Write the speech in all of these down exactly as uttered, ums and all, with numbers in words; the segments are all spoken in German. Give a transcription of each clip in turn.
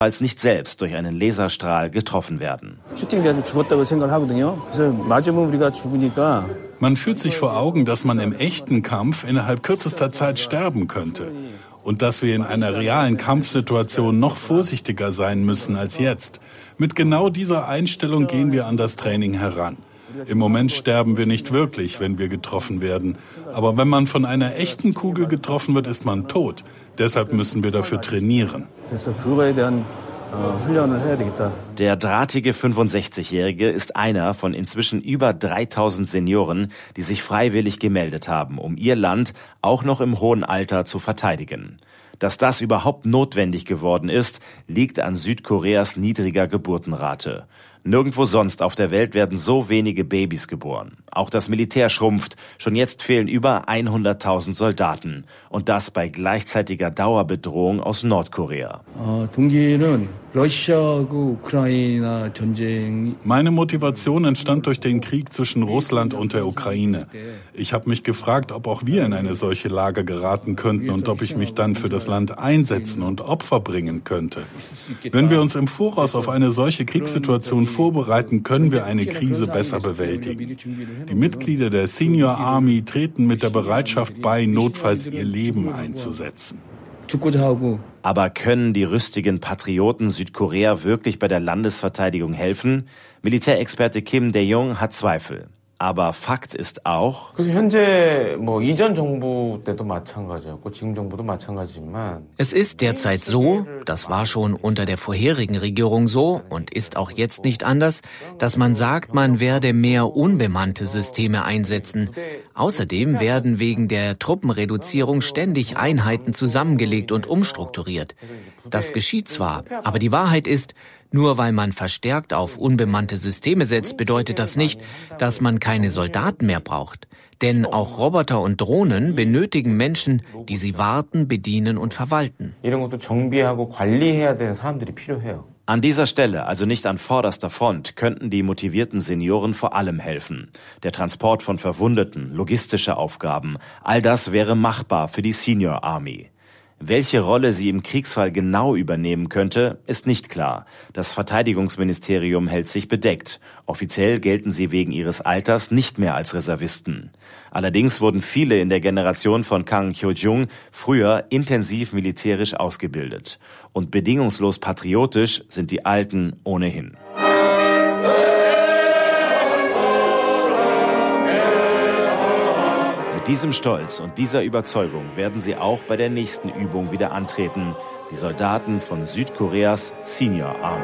falls nicht selbst durch einen Laserstrahl getroffen werden. Man führt sich vor Augen, dass man im echten Kampf innerhalb kürzester Zeit sterben könnte. Und dass wir in einer realen Kampfsituation noch vorsichtiger sein müssen als jetzt. Mit genau dieser Einstellung gehen wir an das Training heran. Im Moment sterben wir nicht wirklich, wenn wir getroffen werden. Aber wenn man von einer echten Kugel getroffen wird, ist man tot. Deshalb müssen wir dafür trainieren. Der drahtige fünfundsechzigjährige ist einer von inzwischen über dreitausend Senioren, die sich freiwillig gemeldet haben, um ihr Land auch noch im hohen Alter zu verteidigen. Dass das überhaupt notwendig geworden ist, liegt an Südkoreas niedriger Geburtenrate. Nirgendwo sonst auf der Welt werden so wenige Babys geboren. Auch das Militär schrumpft. Schon jetzt fehlen über hunderttausend Soldaten. Und das bei gleichzeitiger Dauerbedrohung aus Nordkorea. Meine Motivation entstand durch den Krieg zwischen Russland und der Ukraine. Ich habe mich gefragt, ob auch wir in eine solche Lage geraten könnten und ob ich mich dann für das Land einsetzen und Opfer bringen könnte. Wenn wir uns im Voraus auf eine solche Kriegssituation vorbereiten, können wir eine Krise besser bewältigen. Die Mitglieder der Senior Army treten mit der Bereitschaft bei, notfalls ihr Leben einzusetzen. Aber können die rüstigen Patrioten Südkorea wirklich bei der Landesverteidigung helfen? Militärexperte Kim Dae-jung hat Zweifel. Aber Fakt ist auch, es ist derzeit so, das war schon unter der vorherigen Regierung so und ist auch jetzt nicht anders, dass man sagt, man werde mehr unbemannte Systeme einsetzen. Außerdem werden wegen der Truppenreduzierung ständig Einheiten zusammengelegt und umstrukturiert. Das geschieht zwar, aber die Wahrheit ist, nur weil man verstärkt auf unbemannte Systeme setzt, bedeutet das nicht, dass man keine Soldaten mehr braucht. Denn auch Roboter und Drohnen benötigen Menschen, die sie warten, bedienen und verwalten. An dieser Stelle, also nicht an vorderster Front, könnten die motivierten Senioren vor allem helfen. Der Transport von Verwundeten, logistische Aufgaben, all das wäre machbar für die Senior Army. Welche Rolle sie im Kriegsfall genau übernehmen könnte, ist nicht klar. Das Verteidigungsministerium hält sich bedeckt. Offiziell gelten sie wegen ihres Alters nicht mehr als Reservisten. Allerdings wurden viele in der Generation von Kang Hyo-jung früher intensiv militärisch ausgebildet. Und bedingungslos patriotisch sind die Alten ohnehin. Mit diesem Stolz und dieser Überzeugung werden sie auch bei der nächsten Übung wieder antreten. Die Soldaten von Südkoreas Senior Army.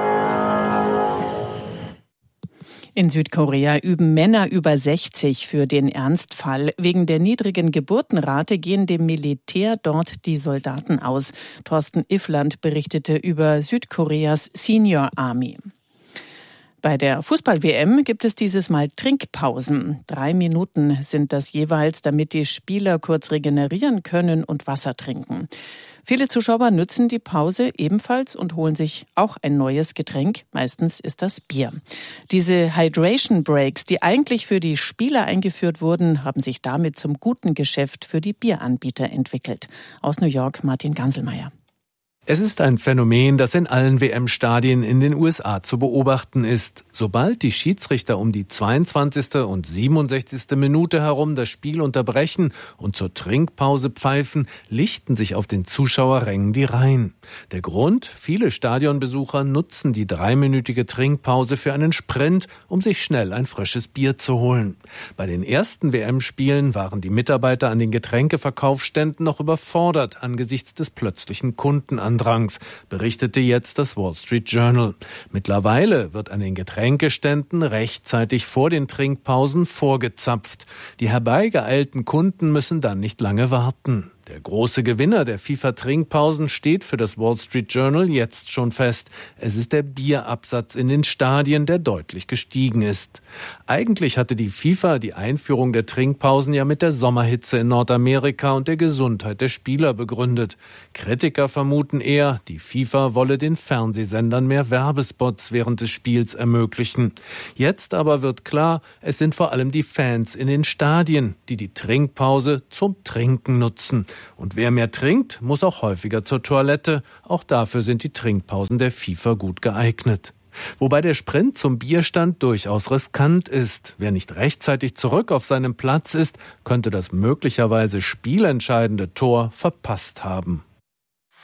In Südkorea üben Männer über sechzig für den Ernstfall. Wegen der niedrigen Geburtenrate gehen dem Militär dort die Soldaten aus. Thorsten Iffland berichtete über Südkoreas Senior Army. Bei der Fußball-W M gibt es dieses Mal Trinkpausen. Drei Minuten sind das jeweils, damit die Spieler kurz regenerieren können und Wasser trinken. Viele Zuschauer nutzen die Pause ebenfalls und holen sich auch ein neues Getränk. Meistens ist das Bier. Diese Hydration Breaks, die eigentlich für die Spieler eingeführt wurden, haben sich damit zum guten Geschäft für die Bieranbieter entwickelt. Aus New York Martin Ganselmeier. Es ist ein Phänomen, das in allen W M-Stadien in den U S A zu beobachten ist. Sobald die Schiedsrichter um die zweiundzwanzigste und siebenundsechzigste Minute herum das Spiel unterbrechen und zur Trinkpause pfeifen, lichten sich auf den Zuschauerrängen die Reihen. Der Grund? Viele Stadionbesucher nutzen die dreiminütige Trinkpause für einen Sprint, um sich schnell ein frisches Bier zu holen. Bei den ersten W M-Spielen waren die Mitarbeiter an den Getränkeverkaufsständen noch überfordert angesichts des plötzlichen Kundenandrangs. Berichtete jetzt das Wall Street Journal. Mittlerweile wird an den Getränkeständen rechtzeitig vor den Trinkpausen vorgezapft. Die herbeigeeilten Kunden müssen dann nicht lange warten. Der große Gewinner der FIFA-Trinkpausen steht für das Wall Street Journal jetzt schon fest. Es ist der Bierabsatz in den Stadien, der deutlich gestiegen ist. Eigentlich hatte die FIFA die Einführung der Trinkpausen ja mit der Sommerhitze in Nordamerika und der Gesundheit der Spieler begründet. Kritiker vermuten eher, die FIFA wolle den Fernsehsendern mehr Werbespots während des Spiels ermöglichen. Jetzt aber wird klar, es sind vor allem die Fans in den Stadien, die die Trinkpause zum Trinken nutzen. Und wer mehr trinkt, muss auch häufiger zur Toilette. Auch dafür sind die Trinkpausen der FIFA gut geeignet. Wobei der Sprint zum Bierstand durchaus riskant ist. Wer nicht rechtzeitig zurück auf seinem Platz ist, könnte das möglicherweise spielentscheidende Tor verpasst haben.